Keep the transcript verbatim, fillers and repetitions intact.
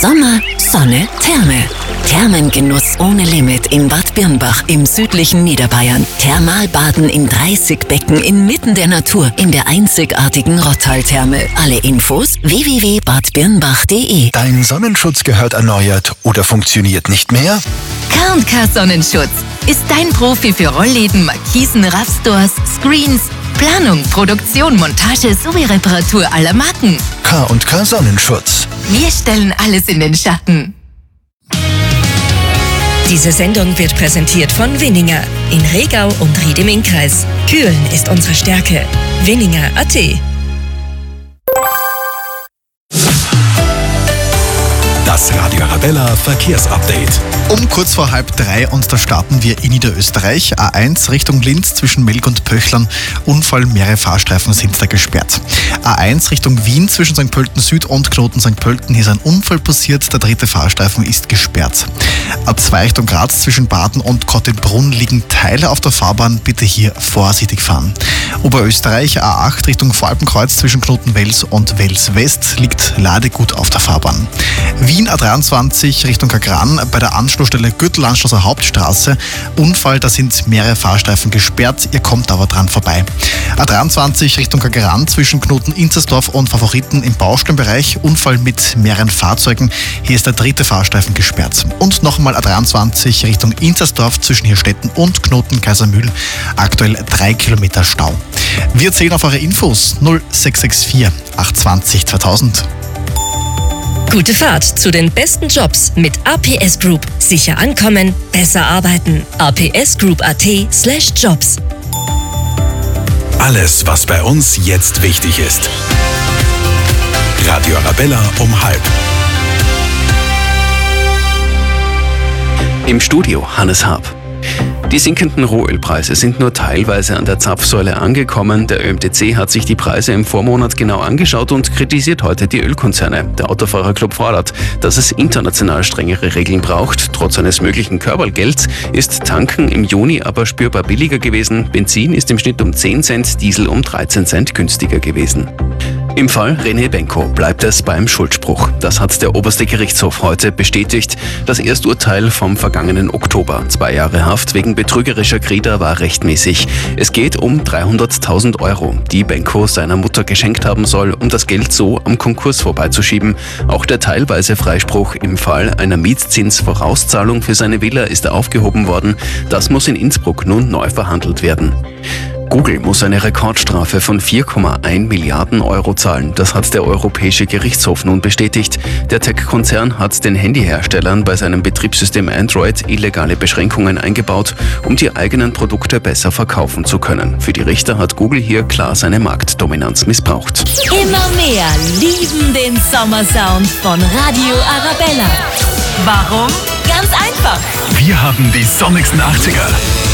Sommer, Sonne, Therme. Thermengenuss ohne Limit in Bad Birnbach im südlichen Niederbayern. Thermalbaden in dreißig Becken inmitten der Natur in der einzigartigen Rottal-Therme. Alle Infos w w w punkt bad birnbach punkt de. Dein Sonnenschutz gehört erneuert oder funktioniert nicht mehr? K und K Sonnenschutz ist dein Profi für Rollläden, Markisen, Raffstores, Screens, Planung, Produktion, Montage sowie Reparatur aller Marken. K und K Sonnenschutz. Wir stellen alles in den Schatten. Diese Sendung wird präsentiert von Winninger in Regau und Ried im Innkreis. Kühlen ist unsere Stärke. Winninger punkt a t. Das Radio Arabella Verkehrsupdate. Um kurz vor halb drei und da starten wir in Niederösterreich. A eins Richtung Linz zwischen Melk und Pöchlern. Unfall, mehrere Fahrstreifen sind da gesperrt. A eins Richtung Wien zwischen Sankt Pölten Süd und Knoten Sankt Pölten. Hier ist ein Unfall passiert. Der dritte Fahrstreifen ist gesperrt. A zwei Richtung Graz zwischen Baden und Kottenbrunn liegen Teile auf der Fahrbahn. Bitte hier vorsichtig fahren. Oberösterreich A acht Richtung Voralpenkreuz zwischen Knoten-Wels und Wels-West liegt Ladegut auf der Fahrbahn. Wien A dreiundzwanzig Richtung Kagran bei der Anschlussstelle Gürtelanschlosser Hauptstraße. Unfall, da sind mehrere Fahrstreifen gesperrt, ihr kommt aber dran vorbei. A dreiundzwanzig Richtung Kagran zwischen Knoten Inzersdorf und Favoriten im Baustellenbereich. Unfall mit mehreren Fahrzeugen, hier ist der dritte Fahrstreifen gesperrt. Und nochmal A dreiundzwanzig Richtung Inzersdorf zwischen Hirstetten und Knoten Kaisermühl. Aktuell drei Kilometer Stau. Wir zählen auf eure Infos null sechs sechs vier acht zwei null zweitausend. Gute Fahrt zu den besten Jobs mit A P S Group. Sicher ankommen, besser arbeiten. a p s group punkt a t slash jobs. Alles, was bei uns jetzt wichtig ist. Radio Arabella um halb. Im Studio Hannes Haab. Die sinkenden Rohölpreise sind nur teilweise an der Zapfsäule angekommen. Der Ö M T C hat sich die Preise im Vormonat genau angeschaut und kritisiert heute die Ölkonzerne. Der Autofahrerclub fordert, dass es international strengere Regeln braucht. Trotz eines möglichen Körpergelds ist Tanken im Juni aber spürbar billiger gewesen. Benzin ist im Schnitt um zehn Cent, Diesel um dreizehn Cent günstiger gewesen. Im Fall René Benko bleibt es beim Schuldspruch. Das hat der oberste Gerichtshof heute bestätigt. Das Ersturteil vom vergangenen Oktober. Zwei Jahre Haft wegen betrügerischer Kreder war rechtmäßig. Es geht um dreihunderttausend Euro, die Benko seiner Mutter geschenkt haben soll, um das Geld so am Konkurs vorbeizuschieben. Auch der teilweise Freispruch im Fall einer Mietzinsvorauszahlung für seine Villa ist aufgehoben worden. Das muss in Innsbruck nun neu verhandelt werden. Google muss eine Rekordstrafe von vier Komma eins Milliarden Euro zahlen. Das hat der Europäische Gerichtshof nun bestätigt. Der Tech-Konzern hat den Handyherstellern bei seinem Betriebssystem Android illegale Beschränkungen eingebaut, um die eigenen Produkte besser verkaufen zu können. Für die Richter hat Google hier klar seine Marktdominanz missbraucht. Immer mehr lieben den Sommersound von Radio Arabella. Warum? Ganz einfach. Wir haben die sonnigsten achtziger.